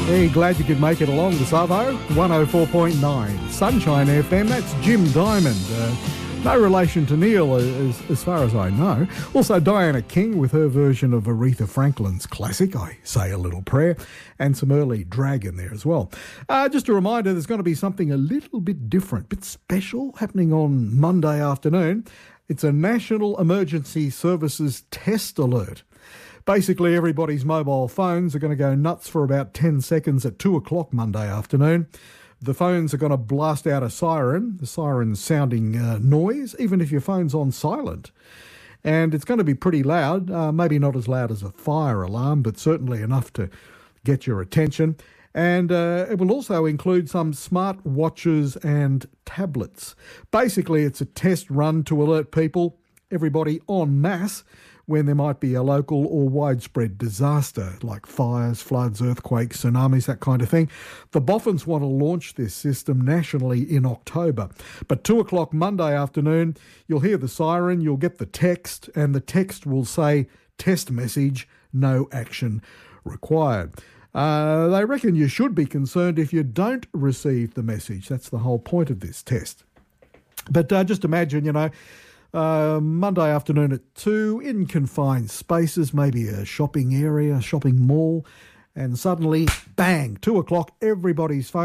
Hey, glad you could make it along to Savo, 104.9 Sunshine FM. That's Jim Diamond. No relation to Neil, as far as I know. Also, Diana King with her version of Aretha Franklin's classic, I Say a Little Prayer, and some early drag in there as well. Just a reminder, there's going to be something a little bit different, bit special happening on Monday afternoon. It's a National Emergency Services Test Alert. Basically, everybody's mobile phones are going to go nuts for about 10 seconds at 2 o'clock Monday afternoon. The phones are going to blast out a siren, the siren's sounding noise, even if your phone's on silent. And it's going to be pretty loud, maybe not as loud as a fire alarm, but certainly enough to get your attention. And it will also include some smart watches and tablets. Basically, it's a test run to alert people, everybody en masse, when there might be a local or widespread disaster like fires, floods, earthquakes, tsunamis, that kind of thing. The Boffins want to launch this system nationally in October. But 2 o'clock Monday afternoon, you'll hear the siren, you'll get the text, and the text will say, test message, no action required. They reckon you should be concerned if you don't receive the message. That's the whole point of this test. But just imagine, Monday afternoon at 2 in confined spaces, maybe a shopping area, a shopping mall, and suddenly, bang, 2 o'clock, everybody's phone